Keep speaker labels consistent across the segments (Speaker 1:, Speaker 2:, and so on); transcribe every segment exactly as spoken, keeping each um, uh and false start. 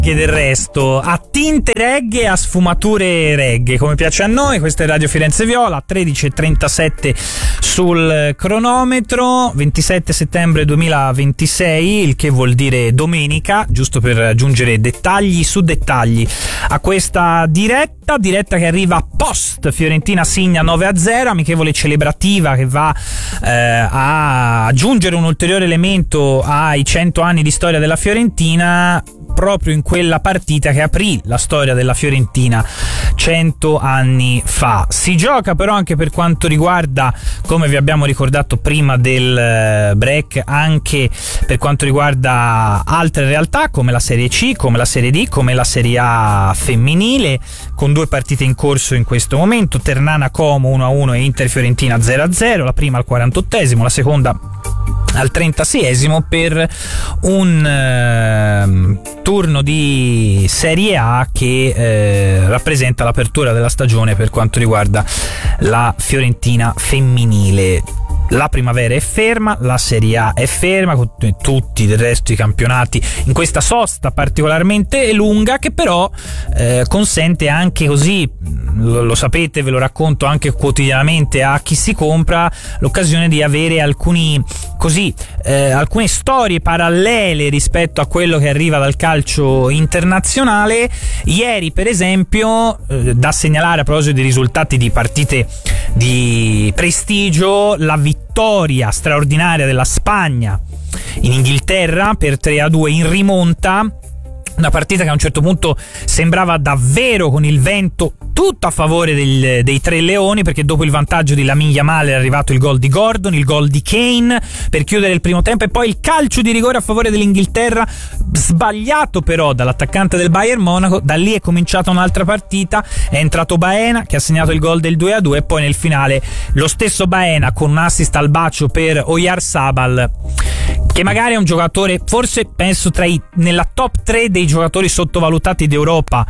Speaker 1: Che del resto a tinte reggae, a sfumature reggae, come piace a noi. Questa è Radio Firenze Viola, tredici e trentasette sul cronometro, ventisette settembre duemilaventisei, il che vuol dire domenica, giusto per aggiungere dettagli su dettagli a questa diretta, diretta che arriva post Fiorentina Signa nove a zero, amichevole celebrativa che va eh, a aggiungere un ulteriore elemento ai cento anni di storia della Fiorentina, proprio in quella partita che aprì la storia della Fiorentina cento anni fa. Si gioca però anche per quanto riguarda, come vi abbiamo ricordato prima del break, anche per quanto riguarda altre realtà come la Serie C, come la Serie D, come la Serie A femminile, con due partite in corso in questo momento: Ternana Como uno a uno e Inter Fiorentina zero a zero, la prima al quarantottesimo, la seconda al trentaseiesimo, per un eh, turno di Serie A che eh, rappresenta l'apertura della stagione per quanto riguarda la Fiorentina femminile. La primavera è ferma, la Serie A è ferma, con tutti del resto i campionati in questa sosta particolarmente lunga, che però eh, consente anche, così lo, lo sapete, ve lo racconto anche quotidianamente a chi si compra, l'occasione di avere alcuni così eh, alcune storie parallele rispetto a quello che arriva dal calcio internazionale. Ieri per esempio, eh, da segnalare a proposito di risultati di partite di prestigio, la vittoria straordinaria della Spagna in Inghilterra per tre a due in rimonta, una partita che a un certo punto sembrava davvero con il vento tutto a favore del, dei Tre Leoni, perché dopo il vantaggio di Lamine Yamal è arrivato il gol di Gordon, il gol di Kane per chiudere il primo tempo, e poi il calcio di rigore a favore dell'Inghilterra, sbagliato però dall'attaccante del Bayern Monaco. Da lì è cominciata un'altra partita, è entrato Baena che ha segnato il gol del due a due, e poi nel finale lo stesso Baena con un assist al bacio per Oyarzabal, che magari è un giocatore, forse penso tra i nella top tre dei giocatori sottovalutati d'Europa.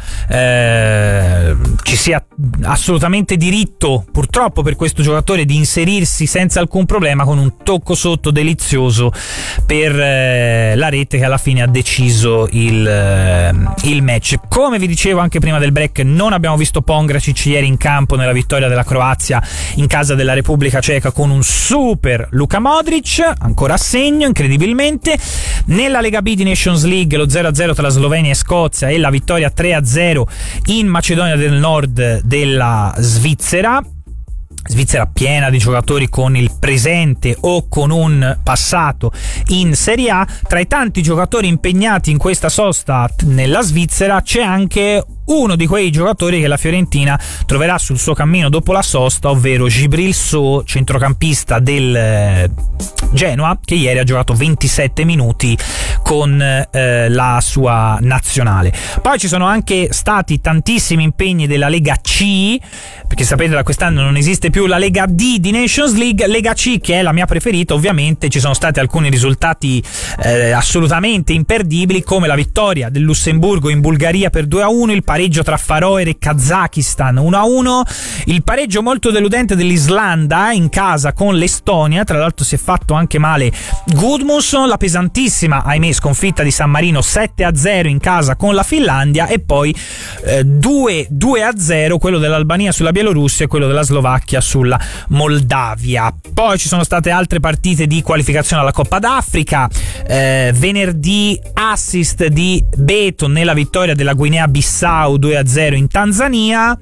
Speaker 1: Eh, ci sia assolutamente diritto, purtroppo per questo giocatore, di inserirsi senza alcun problema, con un tocco sotto delizioso per eh, la rete che alla fine ha deciso il, eh, il match. Come vi dicevo anche prima del break, non abbiamo visto Pongracic ieri in campo nella vittoria della Croazia in casa della Repubblica Ceca con un super Luka Modric, ancora a segno incredibilmente. Nella Lega B di Nations League lo zero a zero tra Slovenia e Scozia e la vittoria tre a zero in Macedonia del Nord della Svizzera. Svizzera piena di giocatori con il presente o con un passato in Serie A. Tra i tanti giocatori impegnati in questa sosta nella Svizzera c'è anche uno di quei giocatori che la Fiorentina troverà sul suo cammino dopo la sosta, ovvero Djibril Sow, centrocampista del Genoa, che ieri ha giocato ventisette minuti con eh, la sua nazionale. Poi ci sono anche stati tantissimi impegni della Lega C, perché sapete da quest'anno non esiste più la Lega D di Nations League. Lega C, che è la mia preferita, ovviamente ci sono stati alcuni risultati eh, assolutamente imperdibili, come la vittoria del Lussemburgo in Bulgaria per due a uno, il pareggio tra Faroe e Kazakistan uno a uno, il pareggio molto deludente dell'Islanda in casa con l'Estonia, tra l'altro si è fatto anche male Gudmundsson, la pesantissima, ahimè, sconfitta di San Marino sette a zero in casa con la Finlandia, e poi eh, due a zero quello dell'Albania sulla Bielorussia e quello della Slovacchia sulla Moldavia. Poi ci sono state altre partite di qualificazione alla Coppa d'Africa. Eh, venerdì assist di Beto nella vittoria della Guinea-Bissau due a zero in Tanzania,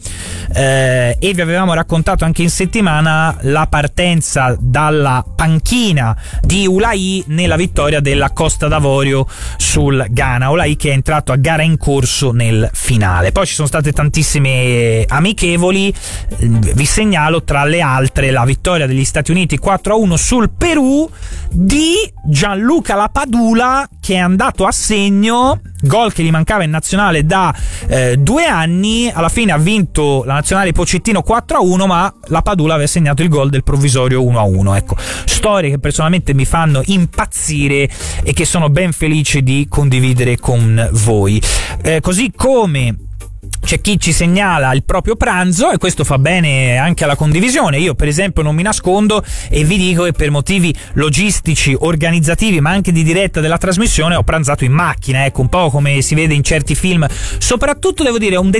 Speaker 1: eh, e vi avevamo raccontato anche in settimana la partenza dalla panchina di Ulai nella vittoria della Costa d'Avorio sul Ghana. Ulai che è entrato a gara in corso nel finale. Poi ci sono state tantissime amichevoli, vi segnalo tra le altre la vittoria degli Stati Uniti quattro a uno sul Perù di Gianluca Lapadula, che è andato a segno, gol che gli mancava in nazionale da eh, due anni. Alla fine ha vinto la nazionale Pochettino quattro a uno, ma Lapadula aveva segnato il gol del provvisorio uno a uno. Ecco, storie che personalmente mi fanno impazzire e che sono ben felice di condividere con voi. Eh, così come c'è chi ci segnala il proprio pranzo, e questo fa bene anche alla condivisione. Io per esempio non mi nascondo e vi dico che per motivi logistici, organizzativi, ma anche di diretta della trasmissione ho pranzato in macchina, ecco, un po' come si vede in certi film. Soprattutto devo dire un